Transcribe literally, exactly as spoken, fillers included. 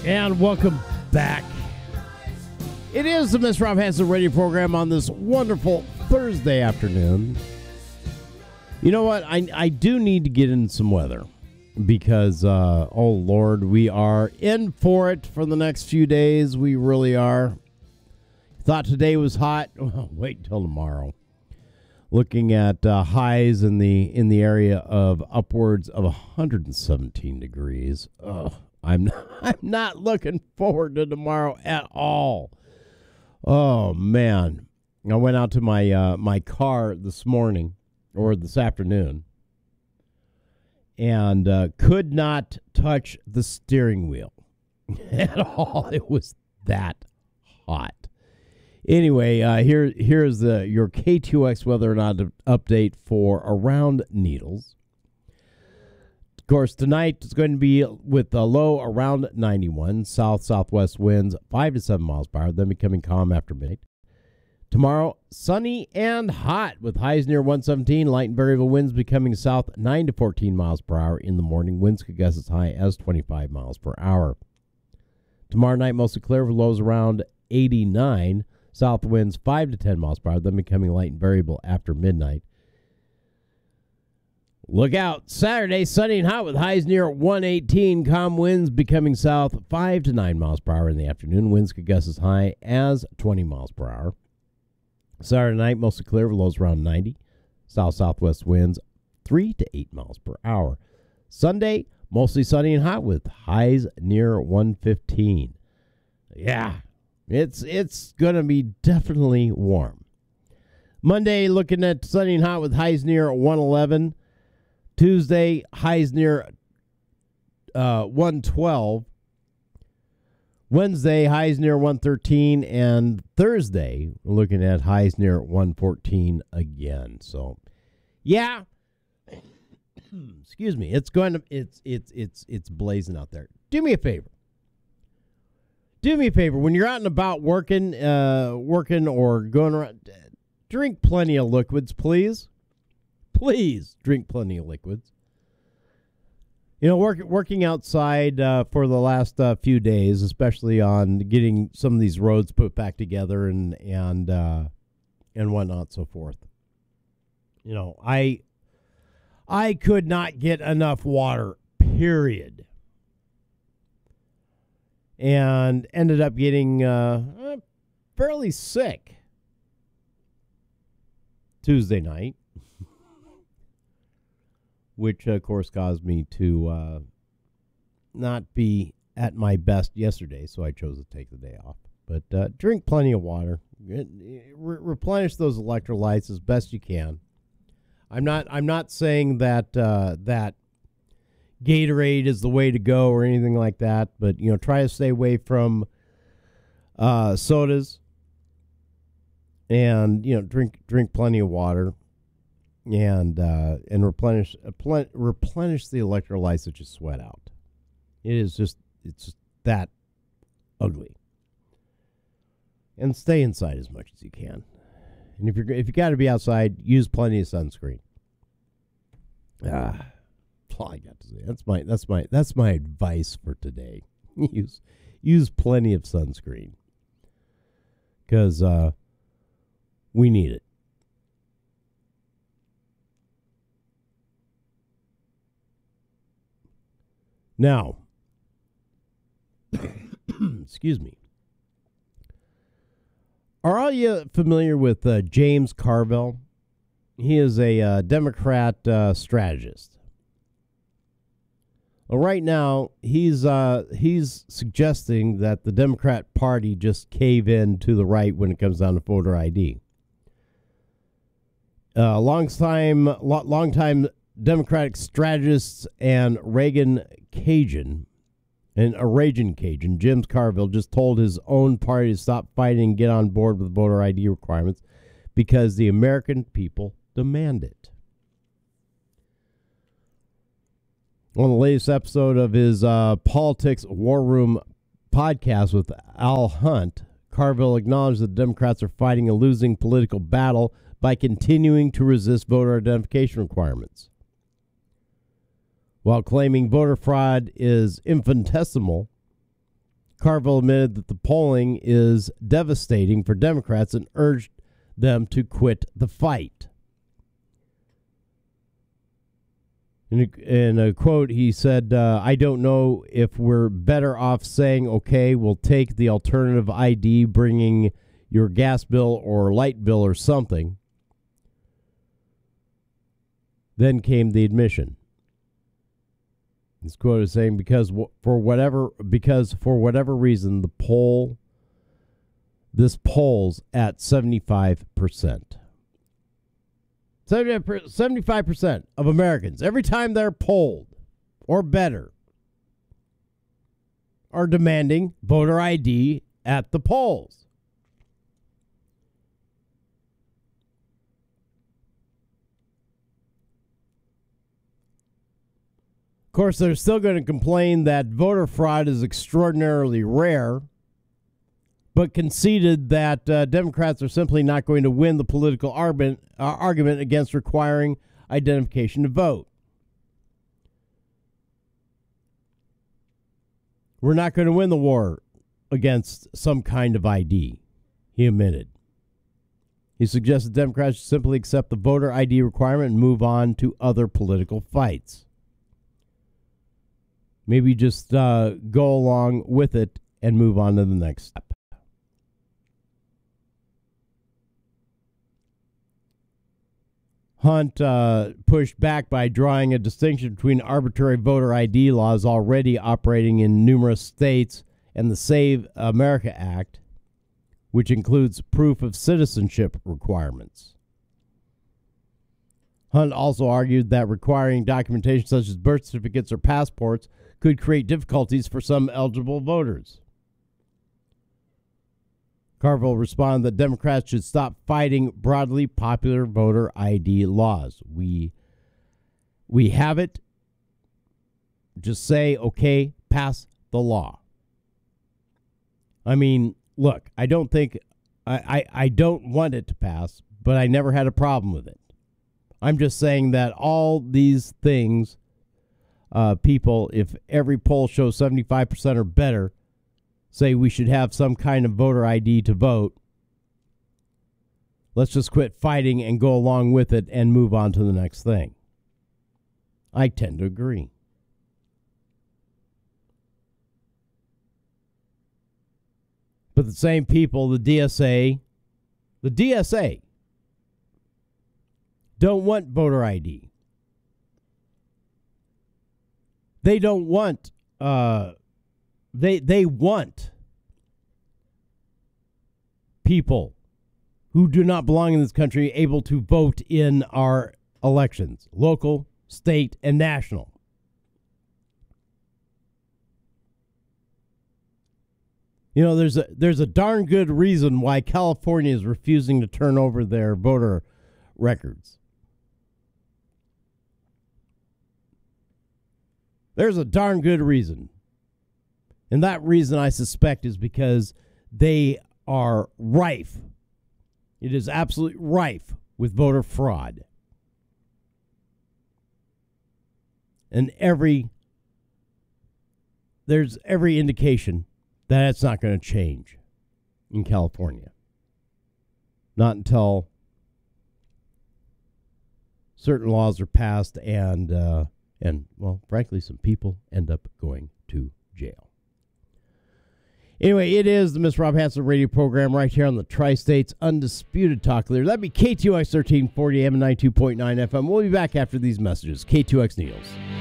And welcome back. It is the Mister Rob Hansen radio program on this wonderful Thursday afternoon. You know what? I, I do need to get in some weather because, uh, oh, Lord, we are in for it for the next few days. We really are. Thought today was hot. Well, wait until tomorrow. Looking at uh, highs in the in the area of upwards of one hundred seventeen degrees. Ugh. I'm not, I'm not looking forward to tomorrow at all. Oh man, I went out to my uh, my car this morning or this afternoon, and uh, could not touch the steering wheel at all. It was that hot. Anyway, uh, here here's the your K two X weather and not update for around Needles. Of course, tonight it's going to be with a low around ninety-one, south-southwest winds five to seven miles per hour, then becoming calm after midnight. Tomorrow, sunny and hot with highs near one seventeen, light and variable winds becoming south nine to fourteen miles per hour in the morning. Winds could gust as high as twenty-five miles per hour. Tomorrow night, mostly clear with lows around eighty-nine, south winds five to ten miles per hour, then becoming light and variable after midnight. Look out. Saturday, sunny and hot with highs near one eighteen. Calm winds becoming south five to nine miles per hour in the afternoon. Winds could gust as high as twenty miles per hour. Saturday night, mostly clear with lows around ninety. South-southwest winds three to eight miles per hour. Sunday, mostly sunny and hot with highs near one fifteen. Yeah, it's, it's going to be definitely warm. Monday, looking at sunny and hot with highs near one eleven. Tuesday, highs near uh, one twelve. Wednesday, highs near one thirteen. And Thursday, we're looking at highs near one fourteen again. So, yeah. Excuse me. It's going to, it's, it's, it's, it's blazing out there. Do me a favor. Do me a favor. When you're out and about working, uh, working or going around, drink plenty of liquids, please. Please drink plenty of liquids. You know, work, working outside uh, for the last uh, few days, especially on getting some of these roads put back together and and uh, and whatnot, so forth. You know, I I could not get enough water, period, and ended up getting uh, uh, fairly sick Tuesday night. Which, of course, caused me to uh, not be at my best yesterday, so I chose to take the day off. But uh, drink plenty of water. Re- replenish those electrolytes as best you can. I'm not. I'm not saying that uh, that Gatorade is the way to go or anything like that. But you know, try to stay away from uh, sodas, and you know, drink drink plenty of water. And uh, and replenish uh, plen- replenish the electrolytes that you sweat out. It is just it's just that ugly. And stay inside as much as you can. And if you're if you got to be outside, use plenty of sunscreen. Ah, that's all I got to say. That's my that's my that's my advice for today. use use plenty of sunscreen because uh, we need it. Now, excuse me. Are all you familiar with uh, James Carville? He is a uh, Democrat uh, strategist. Well, right now, he's uh, he's suggesting that the Democrat Party just cave in to the right when it comes down to voter I D. Uh, long time, lo- long time Democratic strategist and Reagan Cajun, and a Reagan Cajun, James Carville, just told his own party to stop fighting and get on board with voter I D requirements because the American people demand it. On the latest episode of his uh, Politics War Room podcast with Al Hunt, Carville acknowledged that the Democrats are fighting a losing political battle by continuing to resist voter identification requirements. While claiming voter fraud is infinitesimal, Carville admitted that the polling is devastating for Democrats and urged them to quit the fight. In a, in a quote, he said, uh, I don't know if we're better off saying, okay, we'll take the alternative I D, bringing your gas bill or light bill or something. Then came the admission. His quote is saying, because for whatever, because for whatever reason, the poll, this polls at seventy-five percent. seventy-five percent of Americans, every time they're polled or better, are demanding voter I D at the polls. Of course, they're still going to complain that voter fraud is extraordinarily rare, but conceded that uh, Democrats are simply not going to win the political argument, uh, argument against requiring identification to vote. We're not going to win the war against some kind of I D, he admitted. He suggested Democrats should simply accept the voter I D requirement and move on to other political fights. Maybe just uh, go along with it and move on to the next step. Hunt uh, pushed back by drawing a distinction between arbitrary voter I D laws already operating in numerous states and the Save America Act, which includes proof of citizenship requirements. Hunt also argued that requiring documentation such as birth certificates or passports could create difficulties for some eligible voters. Carville responded that Democrats should stop fighting broadly popular voter I D laws. We, we have it. Just say, okay, pass the law. I mean, look, I don't think, I, I, I don't want it to pass, but I never had a problem with it. I'm just saying that all these things, uh, people, if every poll shows seventy-five percent or better, say we should have some kind of voter I D to vote, let's just quit fighting and go along with it and move on to the next thing. I tend to agree. But the same people, the D S A, the D S A, don't want voter I D. They don't want, uh, they they want people who do not belong in this country able to vote in our elections, local, state, and national. You know, there's a there's a darn good reason why California is refusing to turn over their voter records. There's a darn good reason. And that reason, I suspect, is because they are rife. It is absolutely rife with voter fraud. And every there's every indication that it's not going to change in California. Not until certain laws are passed and, uh, and well, frankly, some people end up going to jail. Anyway, it is the Mister Rob Hanson radio program right here on the Tri-States Undisputed Talk Leader. That'd be K two X thirteen forty A M and ninety-two point nine F M. We'll be back after these messages. K two X News.